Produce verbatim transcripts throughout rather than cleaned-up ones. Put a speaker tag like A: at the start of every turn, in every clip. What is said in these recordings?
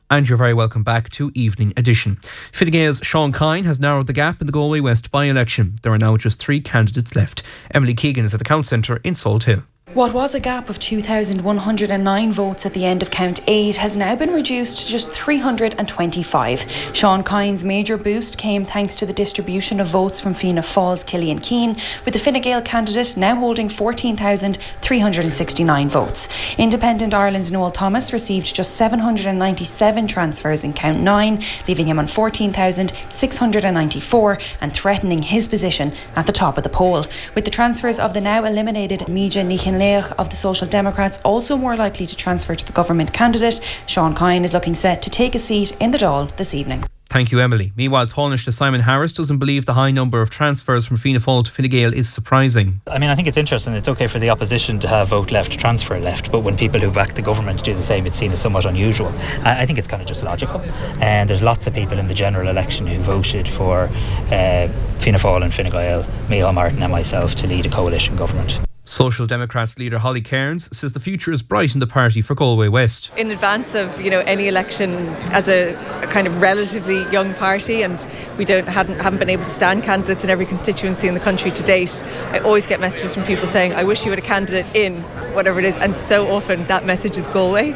A: And you're very welcome back to Evening Edition. Fine Gael's Sean Kine has narrowed the gap in the Galway West by-election. There are now just three candidates left. Emily Keegan is at the Count Centre in Salt Hill.
B: What was a gap of two thousand one hundred nine votes at the end of count eight has now been reduced to just three hundred twenty-five. Sean Kine's major boost came thanks to the distribution of votes from Fianna Fáil's Killian Keane, with the Fine Gael candidate now holding fourteen thousand three hundred sixty-nine votes. Independent Ireland's Noel Thomas received just seven hundred ninety-seven transfers in count nine, leaving him on fourteen thousand six hundred ninety-four and threatening his position at the top of the poll. With the transfers of the now eliminated Mija Nichin of the Social Democrats also more likely to transfer to the government candidate, Sean Kine is looking set to take a seat in the Dáil this evening.
A: Thank you, Emily. Meanwhile, Taoiseach Simon Harris doesn't believe the high number of transfers from Fianna Fáil to Fine Gael is surprising.
C: I mean, I think it's interesting. It's okay for the opposition to have vote left, transfer left, but when people who back the government do the same, it's seen as somewhat unusual. I, I think it's kind of just logical. And there's lots of people in the general election who voted for uh, Fianna Fáil and Fine Gael, Micheál Martin and myself, to lead a coalition government.
A: Social Democrats leader Holly Cairns says the future is bright in the party for Galway West.
D: In advance of, you know, any election, as a, a kind of relatively young party, and we don't hadn't haven't been able to stand candidates in every constituency in the country to date, I always get messages from people saying, I wish you had a candidate in whatever it is, and so often that message is Galway.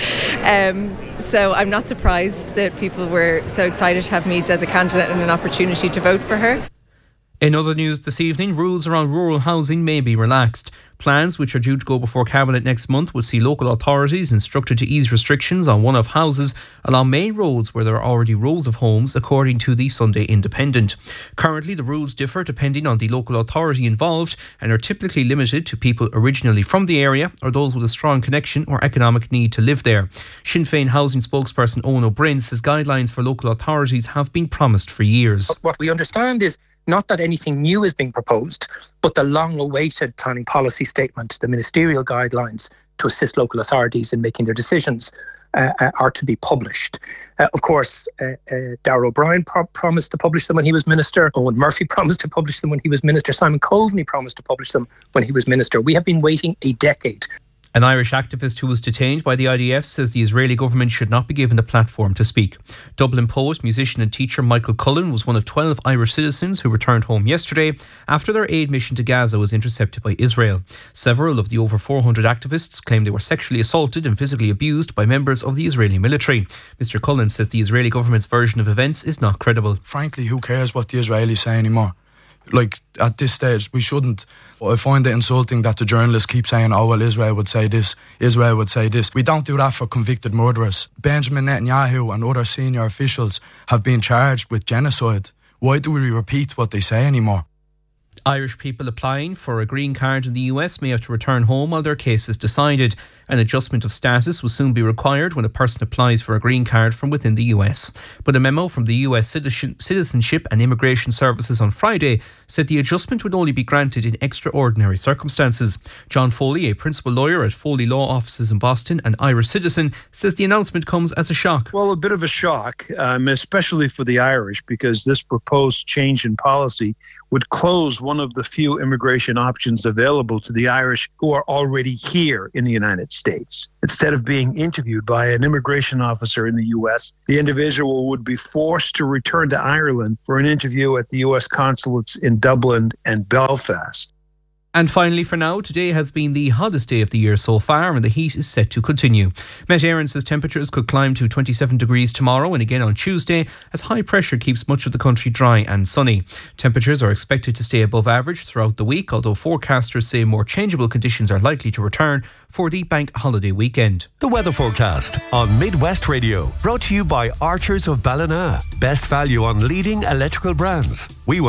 D: um, so I'm not surprised that people were so excited to have Meads as a candidate and an opportunity to vote for her.
A: In other news this evening, rules around rural housing may be relaxed. Plans, which are due to go before Cabinet next month, will see local authorities instructed to ease restrictions on one-off houses along main roads where there are already rows of homes, according to the Sunday Independent. Currently, the rules differ depending on the local authority involved and are typically limited to people originally from the area or those with a strong connection or economic need to live there. Sinn Féin housing spokesperson Owen O'Brien says guidelines for local authorities have been promised for years.
E: What we understand is not that anything new is being proposed, but the long-awaited planning policy statement, the ministerial guidelines to assist local authorities in making their decisions, uh, uh, are to be published. Uh, of course, uh, uh, Darragh O'Brien pro- promised to publish them when he was minister. Owen Murphy promised to publish them when he was minister. Simon Coveney promised to publish them when he was minister. We have been waiting a decade.
A: An Irish activist who was detained by the I D F says the Israeli government should not be given a platform to speak. Dublin poet, musician and teacher Michael Cullen was one of twelve Irish citizens who returned home yesterday after their aid mission to Gaza was intercepted by Israel. Several of the over four hundred activists claim they were sexually assaulted and physically abused by members of the Israeli military. Mister Cullen says the Israeli government's version of events is not credible.
F: Frankly, who cares what the Israelis say anymore? Like, at this stage, we shouldn't. I find it insulting that the journalists keep saying, oh, well, Israel would say this, Israel would say this. We don't do that for convicted murderers. Benjamin Netanyahu and other senior officials have been charged with genocide. Why do we repeat what they say anymore?
A: Irish people applying for a green card in the U S may have to return home while their case is decided. An adjustment of status will soon be required when a person applies for a green card from within the U S. But a memo from the U S Citizenship and Immigration Services on Friday said the adjustment would only be granted in extraordinary circumstances. John Foley, a principal lawyer at Foley Law Offices in Boston and Irish citizen, says the announcement comes as a shock.
G: Well, a bit of a shock, um, especially for the Irish, because this proposed change in policy would close one of the few immigration options available to the Irish who are already here in the United States. Instead of being interviewed by an immigration officer in the U S, the individual would be forced to return to Ireland for an interview at the U S consulates in Dublin and Belfast.
A: And finally, for now, today has been the hottest day of the year so far, and the heat is set to continue. Met Éireann says temperatures could climb to twenty-seven degrees tomorrow and again on Tuesday, as high pressure keeps much of the country dry and sunny. Temperatures are expected to stay above average throughout the week, although forecasters say more changeable conditions are likely to return for the bank holiday weekend.
H: The weather forecast on Midwest Radio, brought to you by Archers of Ballina. Best value on leading electrical brands. We